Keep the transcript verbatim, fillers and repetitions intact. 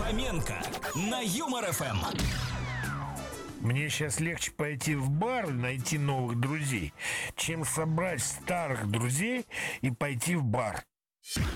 Фоменко на Юмор эф эм. Мне сейчас легче пойти в бар и найти новых друзей, чем собрать старых друзей и пойти в бар.